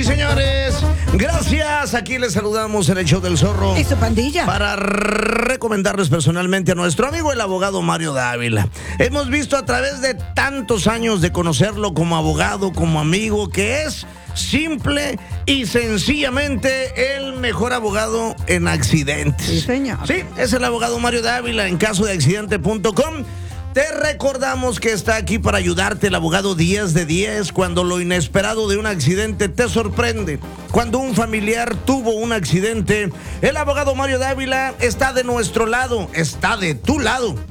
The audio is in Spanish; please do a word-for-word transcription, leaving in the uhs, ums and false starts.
Señores, gracias. Aquí les saludamos en el show del Zorro. Y su pandilla. Para recomendarles personalmente a nuestro amigo el abogado Mario Dávila. Hemos visto a través de tantos años de conocerlo como abogado, como amigo, que es simple y sencillamente el mejor abogado en accidentes. Sí, señor. Sí, es el abogado Mario Dávila en caso de accidente punto com. Te recordamos que está aquí para ayudarte el abogado diez de diez cuando lo inesperado de un accidente te sorprende. Cuando un familiar tuvo un accidente, el abogado Mario Dávila está de nuestro lado, está de tu lado.